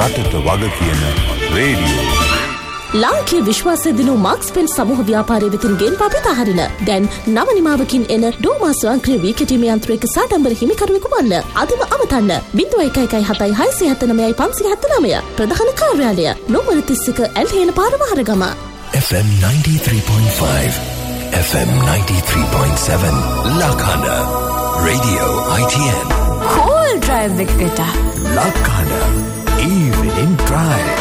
රටට වග කියන රේඩියෝ. ලාංකීය විශ්වාසය දිනු මාක්ස් පෙන් සමූහ ව්‍යාපාරයේ වෙතින් ගෙන් පපිත හරින. දැන් නව නිමාවකින් එන ඩෝමා ස්වයංක්‍රීය වීකටීමේ යන්ත්‍රයක සාඩම්බර හිමිකරුවෙකු වන්න. අදම අමතන්න 01177579 ප්‍රධාන කාර්යාලය නොමර 31 ඇල්හේන පාර වහරගම. FM 93.5 FM 93.7 Lakana Radio ITN Cool Drive එකට Lakana Evening Drive.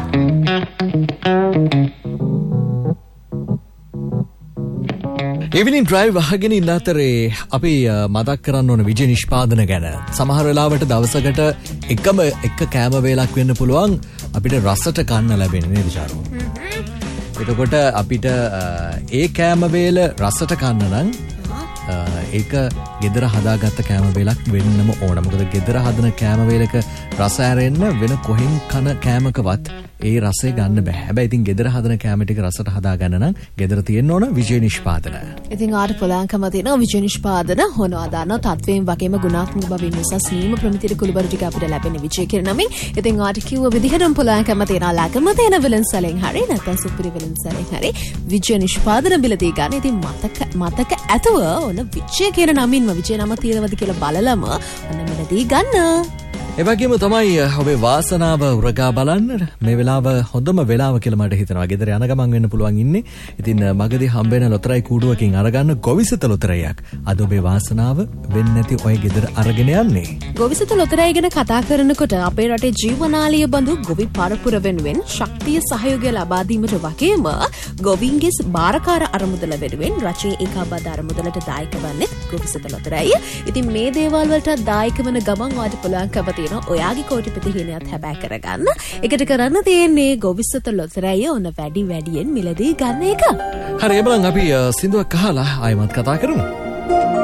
Evening Drive අහගෙන ඉන්න අතරේ අපි මතක් කරන්න ඕන විජය නිෂ්පාදන ගැන. සමහර වෙලාවට දවසකට එකම එක කෑම වේලක් වෙන්න පුළුවන් අපිට රසට කන්න ලැබෙන්නේ නේද චාරු? එතකොට අපිට ඒ කෑම වේල රසට කන්න නම් ඒක ගෙදර හදාගත්ත කෑම වේලක් වෙන්නම ඕන. මොකද ගෙදර හදන කෑම වේලක රස ඇරෙන්න වෙන කොහෙන් කන කෑමකවත් ඒ රසය ගන්න බෑ. හැබැයි ඉතින් ගෙදර හදන කෑම ටික රසට හදා ගන්න නම් ගෙදර තියෙන්න ඕන විජය නිෂ්පාදන. ඉතින් ආට පොලාංකම තියෙනවා විජය නිෂ්පාදන හොනවා දාන තත්වයෙන් වගේම ගුණාත්මක බවින් උසස් නීම ප්‍රමිතිර කුළුබරු ටික අපිට ලැබෙන විජය කියන නමින්. ඉතින් ආට කිව්ව විදිහටම පොලාංකම තියෙනවා ළඟම තියෙන විලන්සලෙන් හරි නැත්නම් සුපිරි විලන්සලෙන් හරි විජය නිෂ්පාදන බිලදී ගන්න. ඉතින් මතක ඇතුව ඕන විජය කියන නමින්ම විජය නම තියෙනවද කියලා බලලම ඔන්න මෙලදී ගන්න. එවැගේම තමයි ඔබේ වාසනාව උරගා බලන්න මේ වෙලාව හොඳම වෙලාව කියලා මට හිතෙනවා. ගෙදර යන ගමන් වෙන්න පුළුවන් ඉන්නේ. ඉතින් මගදී හම්බෙන ලොතරැයි කූඩුවකින් අරගන්න ගොවිසත ලොතරැයියක්. අද ඔබේ වාසනාව වෙන්නේ නැති ඔය ගෙදර අරගෙන යන්නේ. ගොවිසත ලොතරැයි ගැන කතා කරනකොට අපේ රටේ ජීවනාලීය බඳු ගොවි පරපුර වෙනුවෙන් ශක්තිය සහයෝගය ලබා දීමට වගේම ගොවීන්ගේ බාරකාර අරමුදල වෙනුවෙන් රජයේ ඒකාබද්ධ අරමුදලට දායක වන්නේ ගොවිසත ලොතරැයිය. ඉතින් මේ දේවල් වලට දායක වෙන ගමන් වාට පුළුවන්කම ඔයාගේ කෝටිපති හිණියත් හැබෑ කරගන්න. එකට කරන්න තියෙන්නේ ගොවිසත ලොතරැයිය ඕන වැඩි වැඩියෙන් මිලදී ගන්න එක. හරි එබලන් අපි සින්දුවක් අහලා ආයෙමත් කතා කරමු.